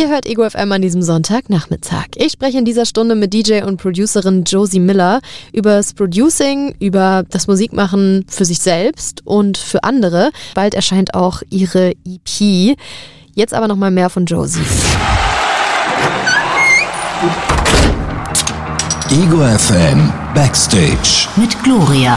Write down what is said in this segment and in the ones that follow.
Ihr hört Ego FM an diesem Sonntagnachmittag. Ich spreche in dieser Stunde mit DJ und Producerin Josie Miller über das Producing, über das Musikmachen für sich selbst und für andere. Bald erscheint auch ihre EP. Jetzt aber nochmal mehr von Josie. Ego FM Backstage mit Gloria.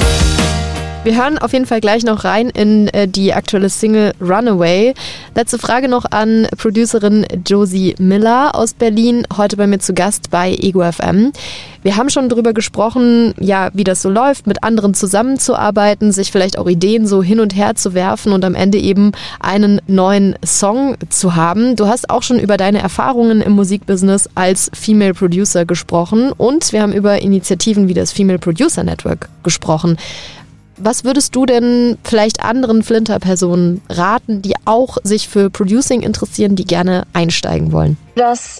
Wir hören auf jeden Fall gleich noch rein in die aktuelle Single Runaway. Letzte Frage noch an Producerin Josie Miller aus Berlin, heute bei mir zu Gast bei Ego FM. Wir haben schon drüber gesprochen, ja, wie das so läuft, mit anderen zusammenzuarbeiten, sich vielleicht auch Ideen so hin und her zu werfen und am Ende eben einen neuen Song zu haben. Du hast auch schon über deine Erfahrungen im Musikbusiness als Female Producer gesprochen und wir haben über Initiativen wie das Female Producer Network gesprochen. Was würdest du denn vielleicht anderen Flinter-Personen raten, die auch sich für Producing interessieren, die gerne einsteigen wollen? Das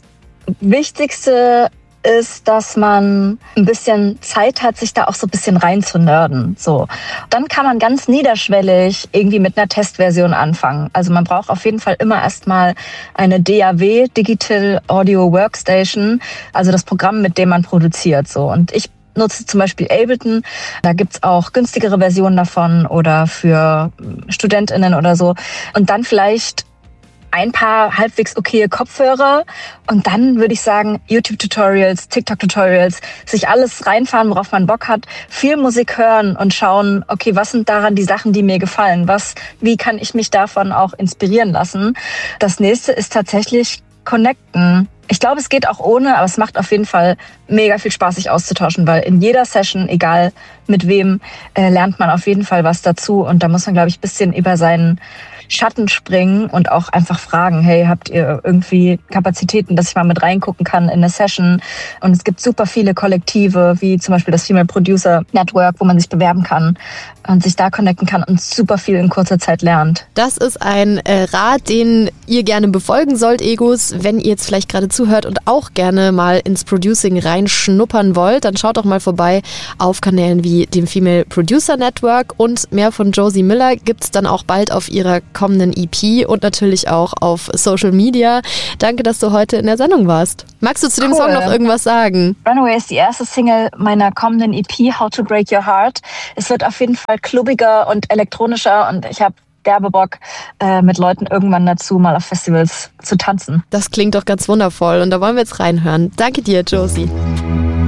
Wichtigste ist, dass man ein bisschen Zeit hat, sich da auch so ein bisschen rein zu nerden. So. Dann kann man ganz niederschwellig irgendwie mit einer Testversion anfangen. Also man braucht auf jeden Fall immer erstmal eine DAW, Digital Audio Workstation, also das Programm, mit dem man produziert. So. Und ich nutze zum Beispiel Ableton. Da gibt's auch günstigere Versionen davon oder für StudentInnen oder so. Und dann vielleicht ein paar halbwegs okaye Kopfhörer und dann würde ich sagen YouTube-Tutorials, TikTok-Tutorials, sich alles reinfahren, worauf man Bock hat, viel Musik hören und schauen, okay, was sind daran die Sachen, die mir gefallen? Wie kann ich mich davon auch inspirieren lassen? Das nächste ist tatsächlich connecten. Ich glaube, es geht auch ohne, aber es macht auf jeden Fall mega viel Spaß, sich auszutauschen, weil in jeder Session, egal mit wem, lernt man auf jeden Fall was dazu. Und da muss man, glaube ich, ein bisschen über seinen Schatten springen und auch einfach fragen, hey, habt ihr irgendwie Kapazitäten, dass ich mal mit reingucken kann in eine Session? Und es gibt super viele Kollektive, wie zum Beispiel das Female Producer Network, wo man sich bewerben kann und sich da connecten kann und super viel in kurzer Zeit lernt. Das ist ein Rat, den ihr gerne befolgen sollt, Egos. Wenn ihr jetzt vielleicht gerade zuhört und auch gerne mal ins Producing reinschnuppern wollt, dann schaut doch mal vorbei auf Kanälen wie dem Female Producer Network, und mehr von Josie Miller gibt's dann auch bald auf ihrer kommenden EP und natürlich auch auf Social Media. Danke, dass du heute in der Sendung warst. Magst du zu dem Song noch irgendwas sagen? Runaway ist die erste Single meiner kommenden EP, How to Break Your Heart. Es wird auf jeden Fall klubbiger und elektronischer und ich habe derbe Bock, mit Leuten irgendwann dazu mal auf Festivals zu tanzen. Das klingt doch ganz wundervoll und da wollen wir jetzt reinhören. Danke dir, Josie.